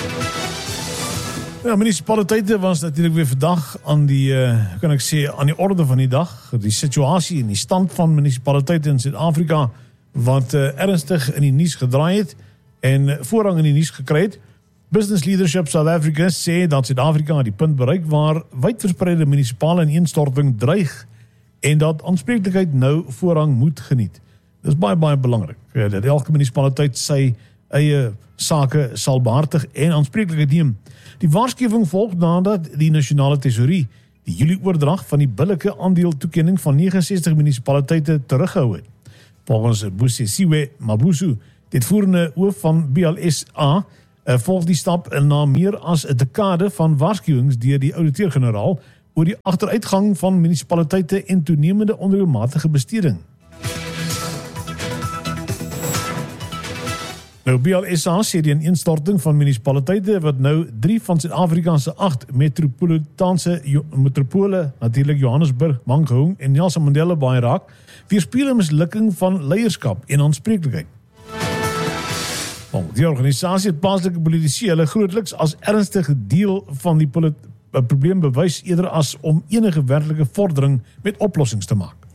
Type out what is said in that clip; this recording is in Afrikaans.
Ja, municipaliteite was natuurlijk weer vandag aan die, aan die orde van die dag. Die situasie en die stand van municipaliteite in Suid-Afrika wat ernstig in die nuus gedraai het en voorrang in die nuus gekry het. Business Leadership South Africa sê dat Suid-Afrika die punt bereik waar wydverspreide munisipale ineenstorting dreig en dat aanspreeklikheid nou voorrang moet geniet. Dit is baie, baie belangrik dat elke munisipaliteit sy eie sake sal behartig en aanspreeklikheid neem. Die waarskuwing volg nadat die nasionale tesourie die Julie oordrag van die billike aandeeltoekenning van 69 munisipaliteite teruggehou het. Volgens Busisiwe Mabuzu, dit voerende hoof van BLSA, volg die stap na meer as 'n dekade van waarskuwings deur die ouditeur-generaal oor die agteruitgang van munisipaliteite en toenemende onreëlmatige besteding. Nou, BLSA sê die ineenstorting van munisipaliteite wat nou 3 van Suid-Afrika se 8 metropole, natuurlik Johannesburg, Mangaung en Nelson Mandela Bay raak, weerspieël 'n mislukking van leierskap en aanspreeklikheid. Die organisasie het plaaslike politici hulle grootliks as ernstige deel van die probleem bewys eerder as om enige werklike vordering met oplossings te maak.